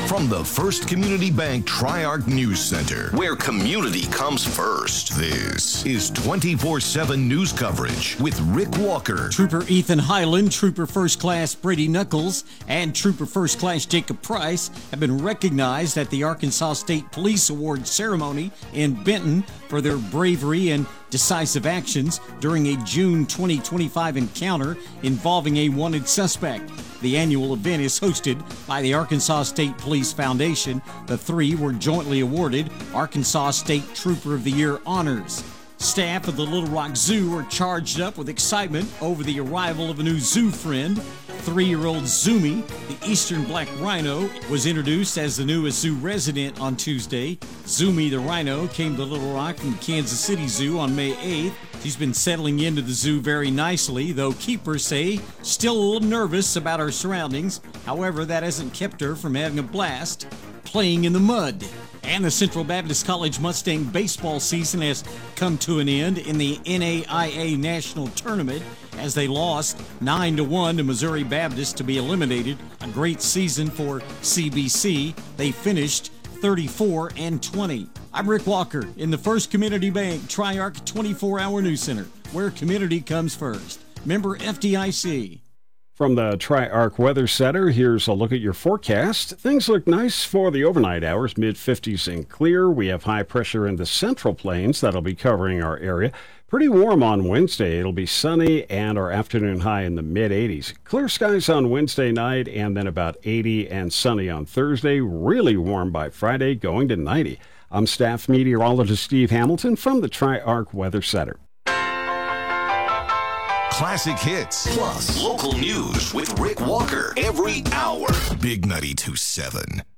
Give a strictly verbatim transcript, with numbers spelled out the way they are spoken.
From the First Community Bank Tri-Arc News Center, where community comes first, this is twenty-four seven news coverage with Rick Walker. Trooper Ethan Highland, Trooper First Class Brady Knuckles, and Trooper First Class Jacob Price have been recognized at the Arkansas State Police Award ceremony in Benton for their bravery and decisive actions during a June twenty twenty-five encounter involving a wanted suspect. The annual event is hosted by the Arkansas State Police Foundation. The three were jointly awarded Arkansas State Trooper of the Year honors. Staff of the Little Rock Zoo are charged up with excitement over the arrival of a new zoo friend. Three-year-old Zumi, the eastern black rhino, was introduced as the newest zoo resident on Tuesday. Zumi the rhino came to Little Rock from the Kansas City Zoo on May eighth. She's been settling into the zoo very nicely, though keepers say still a little nervous about her surroundings. However, that hasn't kept her from having a blast playing in the mud. And the Central Baptist College Mustang baseball season has come to an end in the N A I A National Tournament as they lost nine to one to Missouri Baptist to be eliminated. A great season for C B C. They finished thirty-four and twenty. I'm Rick Walker in the First Community Bank Tri-Arc twenty-four hour News Center, where community comes first. Member F D I C. From the Tri-Arc Weather Center, here's a look at your forecast. Things look nice for the overnight hours, mid fifties and clear. We have high pressure in the Central Plains that'll be covering our area. Pretty warm on Wednesday. It'll be sunny and our afternoon high in the mid eighties. Clear skies on Wednesday night and then about eighty and sunny on Thursday. Really warm by Friday, going to ninety. I'm staff meteorologist Steve Hamilton from the Tri-Arc Weather Center. Classic hits plus local news with Rick Walker every hour. Big ninety-two point seven.